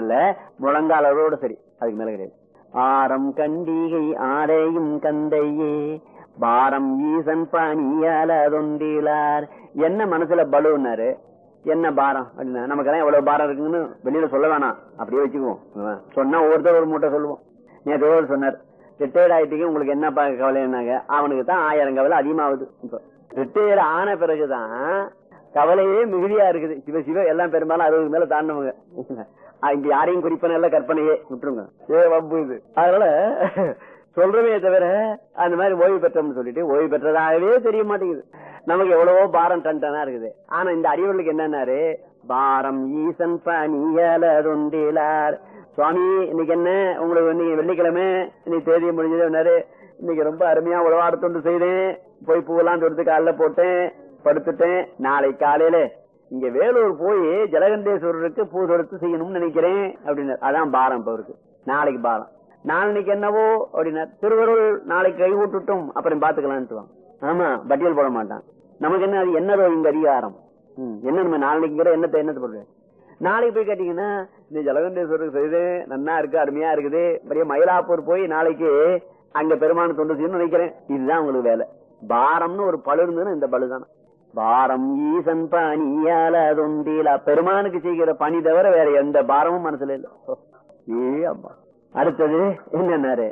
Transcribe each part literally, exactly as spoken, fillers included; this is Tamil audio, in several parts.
இல்ல, முழங்காலோட சரி, அதுக்கு மேல கிடையாது. ஆரம் கண்டிகை ஆடையும் கந்தையே பாரம் ஈசன் பணியால தொண்டிலார். என்ன மனசுல பலுன்னாரு, என்ன பாரம் அப்படின்னா, நமக்கெல்லாம் எவ்வளவு பாரம் இருக்குன்னு வெளியில சொல்ல வேணாம், அப்படியே வச்சுக்குவோம். சொன்னா ஒவ்வொருத்தர் ஒரு மூட்டை சொல்லுவோம். நேற்று சொன்னார், ரிட்டையர்ட் ஆயிட்டீங்க உங்களுக்கு என்ன கவலைன்னாங்க. அவனுக்கு தான் ஆயிரம் கவலை அதிகமாகுது. இப்ப ரிட்டையர்ட் ஆன பிறகுதான் கவலையே மிகுதியா இருக்குது. சிவ சிவ எல்லாம் பெரும்பாலும் அறுபது மேல தாண்டவங்க. இங்க யாரையும் குறிப்பன எல்லாம் கற்பனையே விட்டுருங்க, ஏ வம்பு இது. அதனால சொல்றமே தவிர அந்த மாதிரி ஓய்வு பெற்றோம்னு சொல்லிட்டு ஓய்வு பெற்றதாகவே தெரிய மாட்டேங்குது. நமக்கு எவ்வளவோ பாரம் டன்டனா இருக்குது. ஆனா இந்த அடிவர்களுக்கு என்னன்னாரு, பாரம் ஈசன் பணியால தொண்டிலார். சுவாமி இன்னைக்கு என்ன உங்களுக்கு, இன்னைக்கு வெள்ளிக்கிழமை, இன்னைக்கு தேதியை முடிஞ்சது, இன்னைக்கு ரொம்ப அருமையா உழவாட தொண்டு செய்தேன், போய் பூவெல்லாம் தொடுத்து காலைல போட்டேன், படுத்துட்டேன். நாளை காலையில இங்க வேலூர் போய் ஜலகண்டேஸ்வரருக்கு பூ தொடுத்து செய்யணும்னு நினைக்கிறேன் அப்படின்னு. அதான் பாரம் இப்ப இருக்கு. நாளைக்கு பாரம். நாளைக்கு என்னவோ அப்படின்னா திருவருள் நாளைக்கு கை விட்டுட்டும் அப்புறம் பாத்துக்கலான்ட்டு. ஆமா, பட்டியல் போட மாட்டான். நமக்கு என்ன, அது என்னதோ இங்க அதிகாரம் என்ன, நம்ம நாளைக்குங்கிற எண்ணத்தை என்னத்தை போடுறேன். நாளைக்கு போய் கேட்டீங்கன்னா, இந்த ஜலகண்டேஸ்வரருக்கு செய்து நன்னா இருக்கு, அருமையா இருக்குது, பெரிய மயிலாப்பூர் போய் நாளைக்கு அங்க பெருமான தொண்டு செய்யணும்னு நினைக்கிறேன். இதுதான் உங்களுக்கு வேலை. பாரம்னு ஒரு பழு இருந்ததுன்னா இந்த பழுதான பாரம் ஈசன் பணியால தொண்டிலா. பெருமானுக்கு செய்கிற பணி தவிர வேற எந்த பாரமும் மனசுல இல்ல. ஏ அம்மா. அடுத்தது என்னன்னாரு,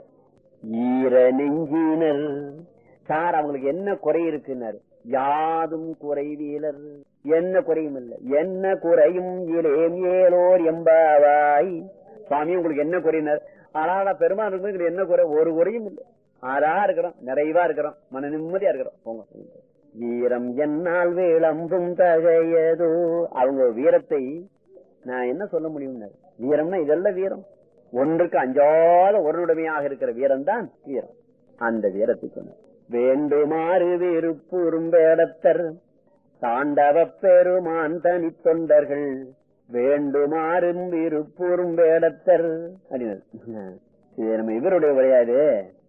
ஈர நெஞ்சினர் சார் அவங்களுக்கு என்ன குறை இருக்குன்னாரு. யாதும் குறைவீலர், என்ன குறையும் இல்ல, என்ன குறையும் இலேம் ஏலோர் எம்பாவாய். சுவாமி உங்களுக்கு என்ன குறையினர். ஆனா பெருமான் இருக்கு என்ன குறை, ஒரு குறையும் இல்லை. ஆறா இருக்கிறோம், நிறைவா இருக்கிறோம், மன நிம்மதியா இருக்கிறோம். போங்க. வீரம் என்னால் விளம்பும் தகையதோ. அவங்க வீரத்தை நான் என்ன சொல்ல முடியும். வீரம்னா இதெல்லாம் வீரம். ஒன்றுக்கு அஞ்சாத ஒருடைமையாக இருக்கிற வீரம் தான் வீரம். அந்த வீரத்தை சொன்ன வேண்டுமாறு விருப்புறும் வேடத்தர் தாண்டவ பெருமான் தனி தொண்டர்கள் வேண்டுமாறும் விருப்புறும் வேடத்தர் அப்படின்னு. இது நம்ம இவருடைய விளையாது,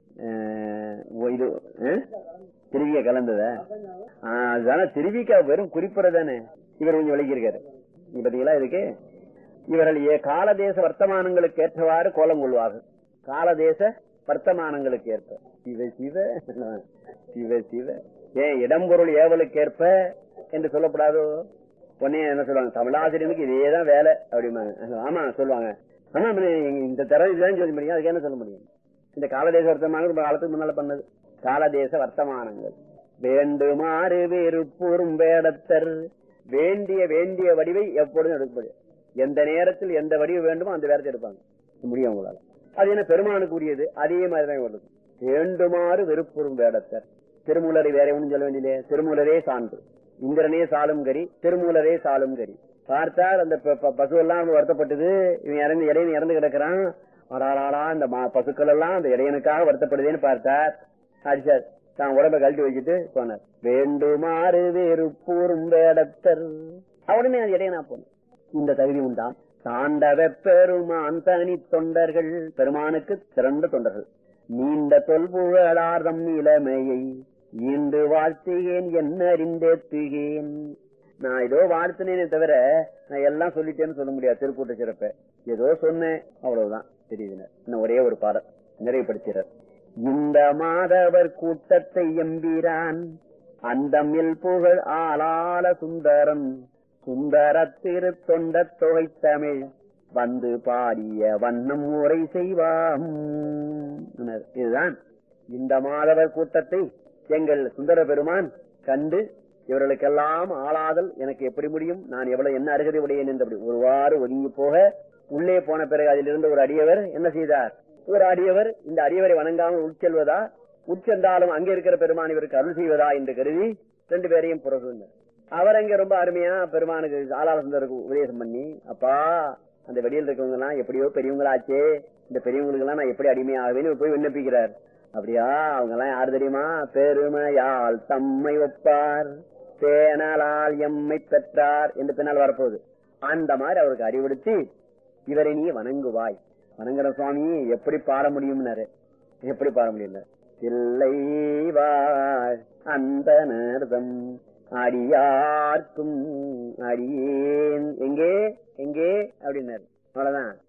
இது திருவிக்க கலந்தத. ஆனா திருவிக்கா வெறும் குறிப்பிடதானே இவர் கொஞ்சம் விளக்கியிருக்காரு. பாத்தீங்களா இதுக்கு. இவர்கள் ஏ காலதேச வர்த்தமானங்களுக்கு ஏற்றவாறு கோலம் கொள்வார்கள். காலதேச வர்த்தமானங்களுக்கு ஏற்ப சிவ சிவ சிவ சிவ ஏன் இடம்பொருள் ஏவலுக்கு ஏற்ப என்று சொல்லப்படாதோ. உடனே என்ன சொல்லுவாங்க, தமிழாசிரியனுக்கு இதேதான் வேலை அப்படிமாங்க. ஆமா சொல்லுவாங்க. ஆனா இந்த தரம் இதுதான் சொல்ல முடியும், அதுக்கு என்ன சொல்ல முடியும். இந்த காலதேச வர்த்தமானங்கள் ரொம்ப காலத்துக்கு முன்னால பண்ணது. காலதேச வர்த்தமானங்கள் வேண்டுமாறு விருப்புறும் வேடத்தர். வேண்டிய வேண்டிய வடிவை எப்பொழுதும் எடுக்கப்படும். எந்த நேரத்தில் எந்த வடிவு வேண்டுமோ அந்த வேரத்தை எடுப்பாங்க. முடியும் உங்களால. அது என்ன பெருமானுக்கு உரியது, அதே மாதிரிதான் வருது. வேண்டுமாறு விருப்புறும் வேடத்தர். திருமூலரை வேற ஒன்றும் சொல்ல வேண்டியது. திருமூலரே சான்று, இந்திரனே சாலும் கரி, திருமூலரே சாலும் கரி. பார்த்தால் அந்த பசு எல்லாம் வருத்தப்பட்டது, இவன் இறந்து இடையன் இறந்து கிடக்கிறான். ஆடாடா இந்த பசுக்கள் எல்லாம் அந்த இடையனுக்காக வருத்தப்படுதுன்னு பார்த்தார். அடிச்சார், தான் உடம்பை கழட்டி வச்சுட்டு போனார். வேண்டுமாறு விருப்புறும் வேடத்தர். உடனே அது இடையனா போன. இந்த தகுதி உண்டாம். தாண்டவ பெருமான் தனி தொண்டர்கள். பெருமானுக்கு சிறந்த தொண்டர்கள். நீண்ட தொல்புகழார்தம் நிலைமையை ஈண்டு வாழ்த்துகேன் என்ன அறிந்தேத்துகேன். நான் ஏதோ வாழ்த்தினேனே தவிர நான் எல்லாம் சொல்லிட்டேன்னு சொல்ல முடியாது. திருக்கூட்ட சிறப்ப ஏதோ சொன்னேன், அவ்வளவுதான். தெரியுதுன்னு இன்னும் ஒரே ஒரு பாடல் நிறைவுபடுத்துறார். இந்த மாதவர் கூட்டத்தை எம்பிரான் அந்தமில் புகழ் ஆளால சுந்தரம் சுந்தர திரு தொண்ட தொகை தமிழ் வந்து பாடிய வண்ணம் உரை செய்வாம். இதுதான் இந்த மாதவர் கூட்டத்தை எங்கள் சுந்தர பெருமான் கண்டு இவர்களுக்கெல்லாம் ஆளாதல் எனக்கு எப்படி முடியும், நான் எவ்வளவு என்ன அருகதை உடையேன் என்று ஒருவாறு ஒதுங்கி போக உள்ளே போன பிறகு அதிலிருந்து ஒரு அடியவர் என்ன செய்தார். ஒரு அடியவர் இந்த அடியவரை வணங்காமல் உட்செல்வதா, உட்சென்றாலும் அங்கே இருக்கிற பெருமான் இவருக்கு அருள் செய்வதா என்று கருதி ரெண்டு பேரையும் புறகுந்தார். அவர் அங்க ரொம்ப அருமையா பெருமானுக்கு ஆளாள சுந்தருக்கு உபதேசம் பண்ணி, அப்பா அந்த வெளியில் இருக்கவங்க எல்லாம் எப்படியோ பெரியவங்களாச்சே, இந்த பெரியவங்களுக்கு எல்லாம் நான் எப்படி அடிமையாகவேன்னு போய் விண்ணப்பிக்கிறார். அப்படியா, அவங்க எல்லாம் யாரு தெரியுமா, பெருமையால் தம்மை ஒப்பார் பேணலால் எம்மை பெற்றார் என்று பின்னால் வரப்போகுது. அந்த மாதிரி அவருக்கு அறிவுறுத்தி இவரை நீ வணங்குவாய். வணங்குற சுவாமி எப்படி பாட முடியும்னாரு. எப்படி பாட முடியும், இல்லை வாழ் அந்த நேர்தம் அடியார்க்கும் அடியேன் எங்கே எங்கே அப்படின்னாரு. அவ்வளவுதான்.